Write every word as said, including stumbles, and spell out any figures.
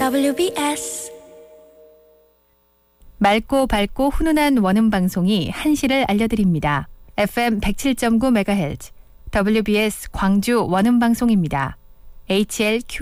더블유비에스 맑고 밝고 훈훈한 원음 방송이 한시를 알려드립니다. 에프엠 백칠 점 구 메가헤르츠 더블유비에스 광주 원음 방송입니다. 에이치엘큐